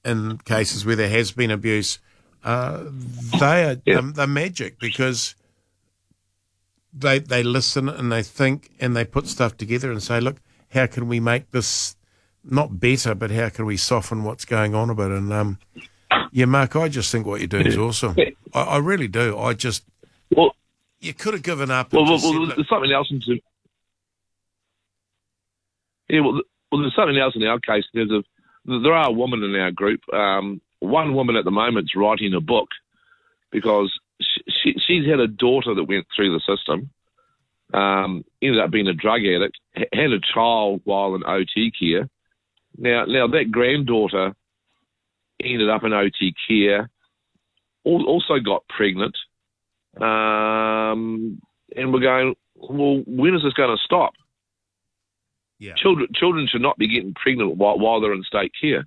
in cases where there has been abuse, they're magic because they listen and they think and they put stuff together and say, look, how can we make this not better, but how can we soften what's going on a bit? And, Mark, I just think what you're doing is awesome. I really do. You could have given up. There's something else there's something else in our case. There are women in our group. One woman at the moment is writing a book because she's had a daughter that went through the system, ended up being a drug addict, had a child while in OT care. Now that granddaughter ended up in OT care, also got pregnant, and we're going, well, when is this going to stop? Yeah. Children should not be getting pregnant while they're in state care.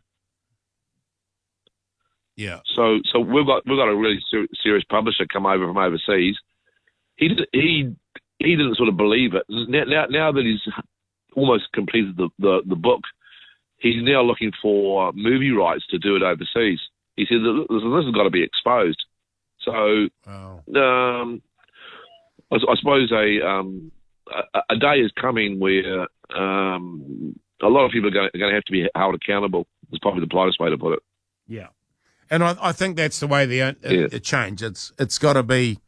Yeah. So we've got a really serious publisher come over from overseas. He didn't sort of believe it. Now that he's almost completed the book, he's now looking for movie rights to do it overseas. He said this has got to be exposed. So I suppose a day is coming where a lot of people are going to have to be held accountable. Is probably the politest way to put it. Yeah. And I think that's the way it change. It's got to be,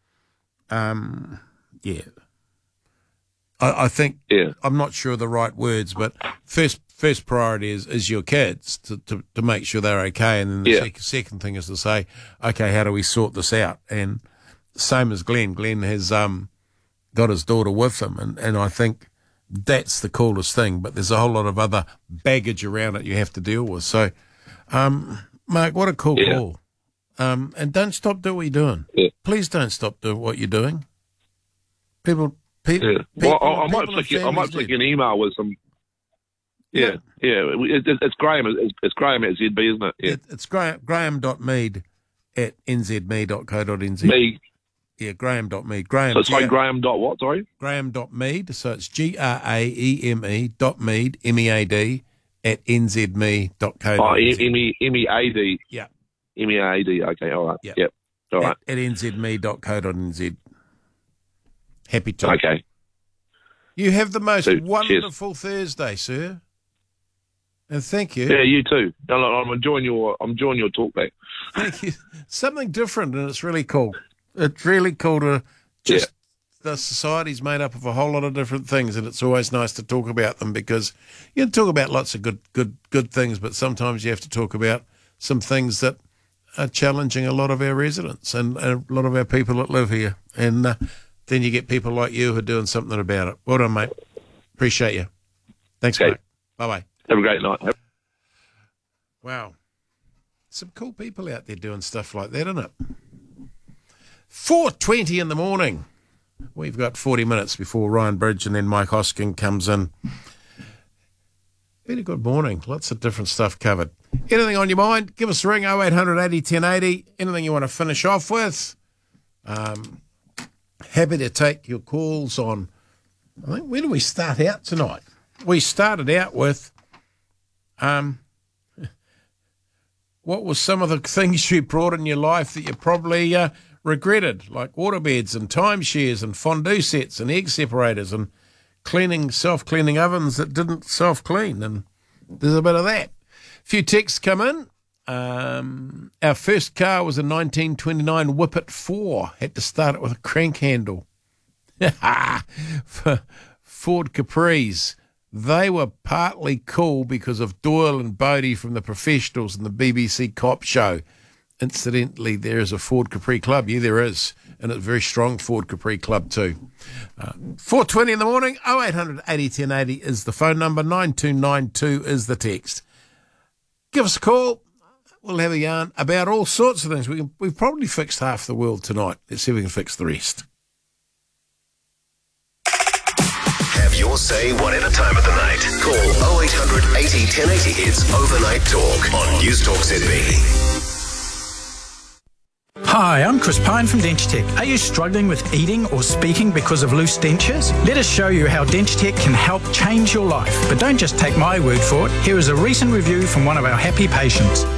I think, I'm not sure of the right words, but first priority is your kids to make sure they're okay. And then the second thing is to say, okay, how do we sort this out? And same as Glenn. Glenn has got his daughter with him. And I think that's the coolest thing. But there's a whole lot of other baggage around it you have to deal with. So, Mark, what a cool call. And don't stop doing what you're doing. Yeah. Please don't stop doing what you're doing. People. Well, I might flick an email with some. Yeah. It's Graham. It's Graham at ZB, isn't it? Yeah. It's Graham.mead at nzme.co.nz. Me. Yeah, Graham.mead. Graham. So it's Graham. What? Sorry. Graham.mead. So it's GRAEME.mead MEAD at nzme.co.nz. Oh, MEAD. Yeah. MEAD. Okay. All right. Yep. All right. At nzme.co.nz. Happy to. Okay. You have the most wonderful Thursday, sir. And thank you. Yeah, you too. I'm enjoying your talk back. Thank you. Something different, and it's really cool. It's really cool to just the society's made up of a whole lot of different things, and it's always nice to talk about them because you can talk about lots of good things, but sometimes you have to talk about some things that are challenging a lot of our residents and a lot of our people that live here. And then you get people like you who are doing something about it. Well done, mate. Appreciate you. Thanks, Mark. Bye-bye. Have a great night. Wow. Some cool people out there doing stuff like that, isn't it? 4:20 in the morning. We've got 40 minutes before Ryan Bridge and then Mike Hosking comes in. Been a good morning. Lots of different stuff covered. Anything on your mind? Give us a ring, 0800 80 1080. Anything you want to finish off with? Happy to take your calls on, I think, where do we start out tonight? We started out with what was some of the things you brought in your life that you probably regretted, like waterbeds and timeshares and fondue sets and egg separators and self-cleaning ovens that didn't self-clean, and there's a bit of that. A few texts come in. Our first car was a 1929 Whippet 4. Had to start it with a crank handle. For Ford Capris. They were partly cool because of Doyle and Bodie from The Professionals and the BBC Cop Show. Incidentally, there is a Ford Capri Club. Yeah, there is. And it's a very strong Ford Capri Club too. 4:20 in the morning, 0800 80 1080 is the phone number. 9292 is the text. Give us a call. We'll have a yarn about all sorts of things. We've probably fixed half the world tonight. Let's see if we can fix the rest. Have your say whatever time of the night. Call 0800 80 1080. It's Overnight Talk on News Talk ZB. Hi, I'm Chris Pine from Dentitech. Are you struggling with eating or speaking because of loose dentures? Let us show you how Dentitech can help change your life. But don't just take my word for it. Here is a recent review from one of our happy patients.